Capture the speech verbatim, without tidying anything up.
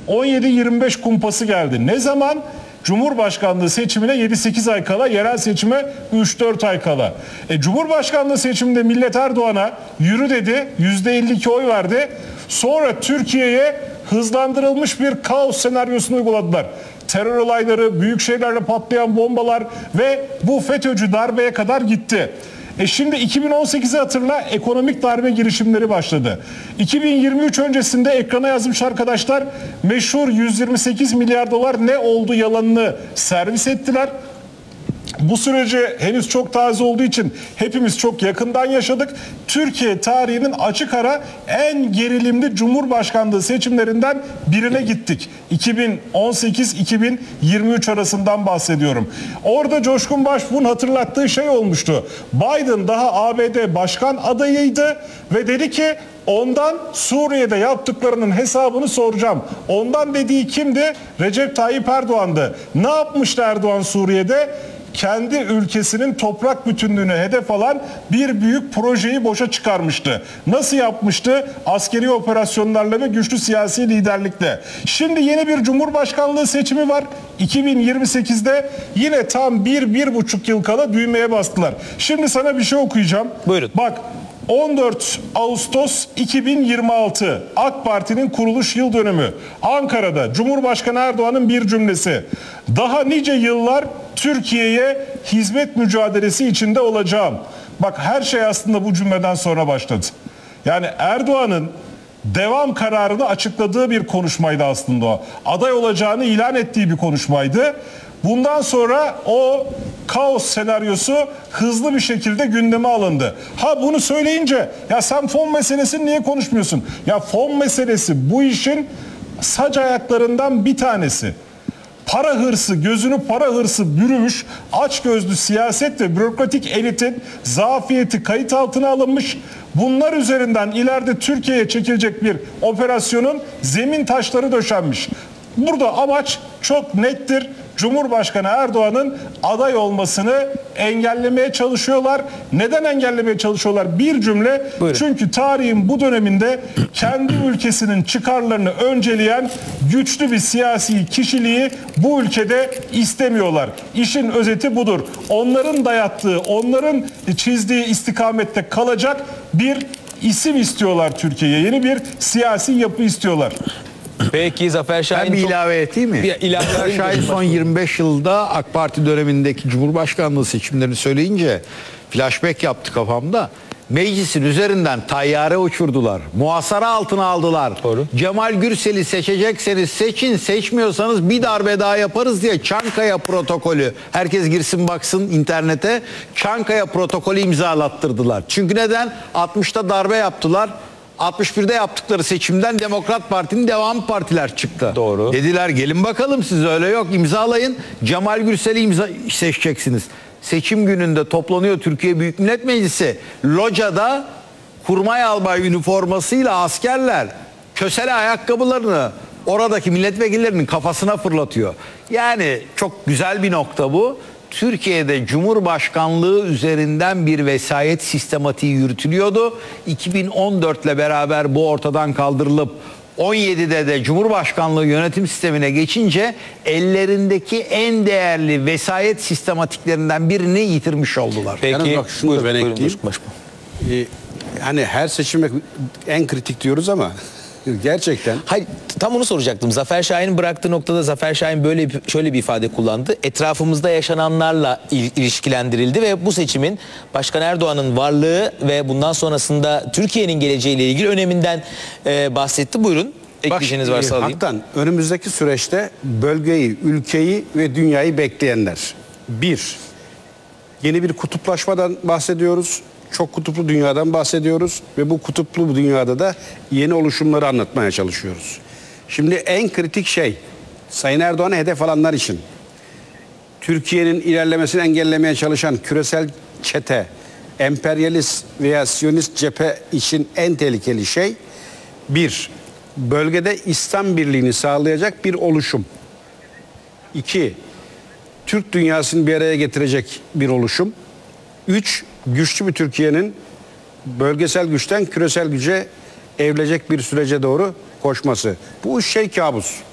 on yedi yirmi beş kumpası geldi. Ne zaman? Cumhurbaşkanlığı seçimine yedi sekiz ay kala, yerel seçime üç dört ay kala. E, Cumhurbaşkanlığı seçiminde millet Erdoğan'a yürü dedi, yüzde elli iki oy verdi. Sonra Türkiye'ye hızlandırılmış bir kaos senaryosunu uyguladılar. Terör olayları, büyük şeylerle patlayan bombalar ve bu FETÖ'cü darbeye kadar gitti. E şimdi iki bin on sekizi hatırla, ekonomik darbe girişimleri başladı. iki bin yirmi üç öncesinde ekrana yazmış arkadaşlar, meşhur yüz yirmi sekiz milyar dolar ne oldu yalanını servis ettiler. Bu süreci henüz çok taze olduğu için hepimiz çok yakından yaşadık. Türkiye tarihinin açık ara en gerilimli Cumhurbaşkanlığı seçimlerinden birine gittik. iki bin on sekiz iki bin yirmi üç arasından bahsediyorum. Orada Coşkun Başbuğ'un hatırlattığı şey olmuştu. Biden daha A B D başkan adayıydı ve dedi ki ondan Suriye'de yaptıklarının hesabını soracağım. Ondan dediği kimdi? Recep Tayyip Erdoğan'dı. Ne yapmıştı Erdoğan Suriye'de? Kendi ülkesinin toprak bütünlüğünü hedef alan bir büyük projeyi boşa çıkarmıştı. Nasıl yapmıştı? Askeri operasyonlarla ve güçlü siyasi liderlikle. Şimdi yeni bir Cumhurbaşkanlığı seçimi var. iki bin yirmi sekizde yine tam bir, bir buçuk yıl kala düğmeye bastılar. Şimdi sana bir şey okuyacağım. Buyurun. Bak, on dört Ağustos iki bin yirmi altı AK Parti'nin kuruluş yıl dönümü. Ankara'da Cumhurbaşkanı Erdoğan'ın bir cümlesi. Daha nice yıllar Türkiye'ye hizmet mücadelesi içinde olacağım. Bak, her şey aslında bu cümleden sonra başladı. Yani Erdoğan'ın devam kararını açıkladığı bir konuşmaydı aslında o. Aday olacağını ilan ettiği bir konuşmaydı. Bundan sonra o kaos senaryosu hızlı bir şekilde gündeme alındı. Ha, bunu söyleyince ya sen fon meselesini niye konuşmuyorsun? Ya fon meselesi bu işin sac ayaklarından bir tanesi. Para hırsı, gözünü para hırsı bürümüş, açgözlü siyaset ve bürokratik elitin zafiyeti kayıt altına alınmış. Bunlar üzerinden ileride Türkiye'ye çekilecek bir operasyonun zemin taşları döşenmiş. Burada amaç çok nettir. Cumhurbaşkanı Erdoğan'ın aday olmasını engellemeye çalışıyorlar. Neden engellemeye çalışıyorlar? Bir cümle. Buyurun. Çünkü tarihin bu döneminde kendi ülkesinin çıkarlarını önceleyen güçlü bir siyasi kişiliği bu ülkede istemiyorlar. İşin özeti budur. Onların dayattığı, onların çizdiği istikamette kalacak bir isim istiyorlar Türkiye'ye. Yeni bir siyasi yapı istiyorlar. Peki Zafer Şahin, Ben bir çok... ilave eteyim mi? Bir ilave Zafer edeyim Şahin mi? son yirmi beş yılda AK Parti dönemindeki Cumhurbaşkanlığı seçimlerini söyleyince flashback yaptı kafamda. Meclisin üzerinden tayyare uçurdular. Muhasara altına aldılar. Doğru. Cemal Gürsel'i seçecekseniz seçin, seçmiyorsanız bir darbe daha yaparız diye Çankaya protokolü. Herkes girsin baksın internete. Çankaya protokolü imzalattırdılar. Çünkü neden? altmışta darbe yaptılar. altmış birde yaptıkları seçimden Demokrat Parti'nin devamı partiler çıktı. Doğru. Dediler gelin bakalım, siz öyle yok, imzalayın. Cemal Gürsel'i imza seçeceksiniz. Seçim gününde toplanıyor Türkiye Büyük Millet Meclisi. Locada kurmay albay üniformasıyla askerler kösele ayakkabılarını oradaki milletvekillerinin kafasına fırlatıyor. Yani çok güzel bir nokta bu. Türkiye'de Cumhurbaşkanlığı üzerinden bir vesayet sistematiği yürütülüyordu. iki bin on dört ile beraber bu ortadan kaldırılıp on yedide de Cumhurbaşkanlığı yönetim sistemine geçince ellerindeki en değerli vesayet sistematiklerinden birini yitirmiş oldular. Peki, Yalnız bak şunu da buyurun, ben buyurun, ekleyeyim. Coşkun Başbuğ. Ee, hani her seçime en kritik diyoruz ama gerçekten Hayır, tam onu soracaktım. Zafer Şahin'in bıraktığı noktada Zafer Şahin böyle bir, şöyle bir ifade kullandı. Etrafımızda yaşananlarla il, ilişkilendirildi ve bu seçimin Başkan Erdoğan'ın varlığı ve bundan sonrasında Türkiye'nin geleceğiyle ilgili öneminden e, bahsetti. Buyurun. Ekleyeceğiniz varsa e, alayım. Haktan önümüzdeki süreçte bölgeyi, ülkeyi ve dünyayı bekleyenler. Bir, yeni bir kutuplaşmadan bahsediyoruz. Çok kutuplu dünyadan bahsediyoruz ve bu kutuplu dünyada da yeni oluşumları anlatmaya çalışıyoruz. Şimdi en kritik şey, Sayın Erdoğan'a hedef alanlar için Türkiye'nin ilerlemesini engellemeye çalışan küresel çete, emperyalist veya siyonist cephe için en tehlikeli şey, bir, bölgede İslam birliğini sağlayacak bir oluşum. İki, Türk dünyasını bir araya getirecek bir oluşum. Üç, güçlü bir Türkiye'nin bölgesel güçten küresel güce evrilecek bir sürece doğru koşması. Bu şey kabus.